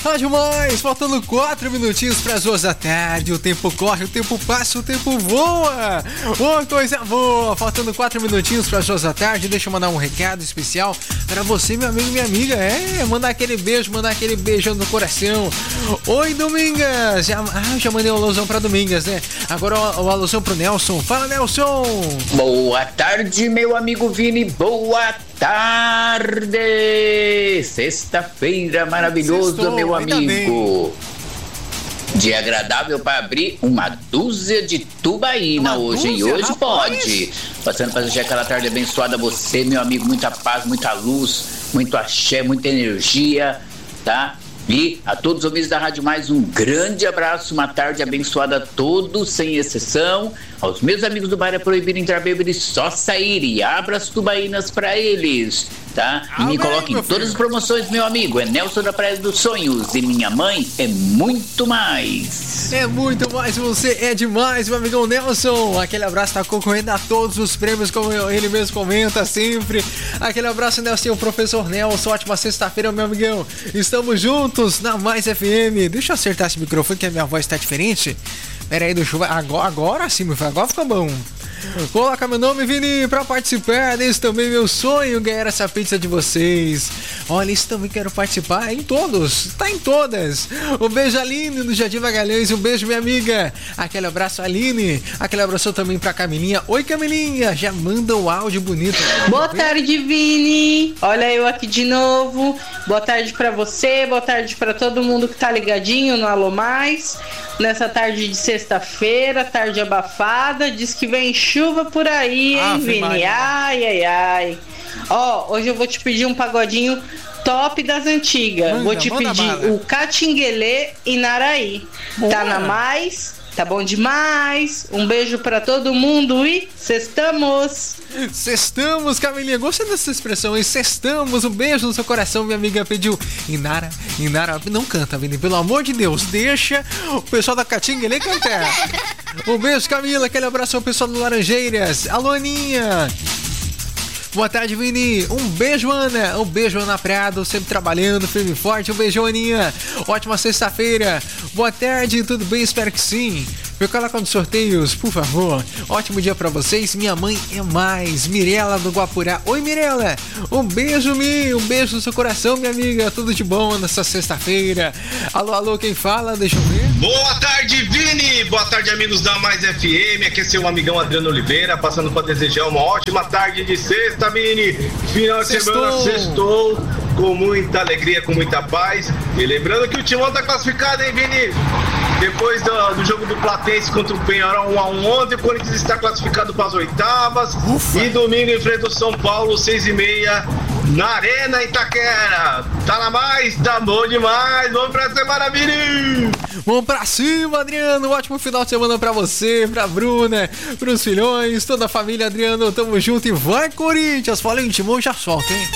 Tá demais, faltando 4 minutinhos para as 2 da tarde. O tempo corre, o tempo passa, o tempo voa. Uma coisa boa, faltando 4 minutinhos para as 2 da tarde. Deixa eu mandar um recado especial para você, meu amigo e minha amiga. Mandar aquele beijo, mandar aquele beijão no coração. Oi, Domingas. Já mandei um alusão para Domingas, né? Agora o alusão pro Nelson. Fala, Nelson. Boa tarde, meu amigo Vini. Boa tarde. Sexta-feira maravilhoso, Sextou, meu amigo. Dia agradável para abrir uma dúzia de tubaína hoje, hein? Hoje rapaz. Pode. Passando para desejar aquela tarde abençoada a você, meu amigo. Muita paz, muita luz, muito axé, muita energia, tá? E a todos os ouvintes da Rádio Mais, um grande abraço, uma tarde abençoada a todos, sem exceção. Aos meus amigos do bar é proibido entrar, beber e só sair. E abra as tubaínas para eles, tá? E me coloque em todas as promoções, meu amigo. É Nelson da Praia dos Sonhos. E minha mãe é muito mais. É muito mais, você é demais, meu amigão Nelson. Aquele abraço, tá concorrendo a todos os prêmios, como ele mesmo comenta sempre. Aquele abraço, Nelson, o professor Nelson. Ótima sexta-feira, meu amigão. Estamos juntos na Mais FM. Deixa eu acertar esse microfone que a minha voz tá diferente. Pera aí, deixa eu... Agora sim, agora fica bom. Coloca meu nome, Vini, pra participar. Esse também meu sonho, ganhar essa pizza de vocês. Olha, isso também quero participar em todos, tá em todas. Um beijo, Aline, do Jardim Magalhães. Um beijo, minha amiga. Aquele abraço, Aline. Aquele abraço também pra Camilinha. Oi, Camilinha, já manda o áudio bonito. Boa tarde, Vini. Olha eu aqui de novo. Boa tarde pra você, boa tarde pra todo mundo que tá ligadinho no Alô Mais. Nessa tarde de sexta-feira, tarde abafada. Diz que vem chuva por aí, hein, Vini? Maria. Ai. Ó, hoje eu vou te pedir um pagodinho top das antigas. Vou te pedir o Catinguelê e Naraí. Boa. Tá na Mais? Tá bom demais. Um beijo pra todo mundo e sextamos. Sextamos, Camilinha. Gostei dessa expressão, hein? Sextamos. Um beijo no seu coração, minha amiga pediu. Inara. Não canta, Vini. Pelo amor de Deus, deixa o pessoal da Catinguelê cantar. Um beijo, Camila. Aquele abraço ao pessoal do Laranjeiras. Alô, Aninha. Boa tarde, Vini. Um beijo, Ana. Um beijo, Ana Prado, sempre trabalhando, firme e forte. Um beijão, Aninha. Ótima sexta-feira. Boa tarde, tudo bem? Espero que sim. Fica lá com os sorteios, por favor. Ótimo dia pra vocês. Minha mãe é mais. Mirela do Guapurá. Oi, Mirela. Um beijo, Mi. Um beijo no seu coração, minha amiga. Tudo de bom nessa sexta-feira. Alô, quem fala? Deixa eu ver. Boa tarde, Vini. Boa tarde, amigos da Mais FM. Aqui é seu amigão Adriano Oliveira, passando para desejar uma ótima tarde de sexta, Vini. Final de semana, sextou, com muita alegria, com muita paz. E lembrando que o Timão tá classificado, hein, Vini? Depois do jogo do Platense contra o Penharol 1-1 ontem, o Corinthians está classificado para as oitavas. Ufa. E domingo enfrenta o São Paulo, 6h30, na Arena Itaquera. Tá na Mais? Tá bom demais. Vamos pra semana, Vini! Vamos pra cima, Adriano. Um ótimo final de semana pra você, pra Bruna, pros filhões, toda a família, Adriano. Tamo junto e vai, Corinthians. Falei em Timão, já solta, hein?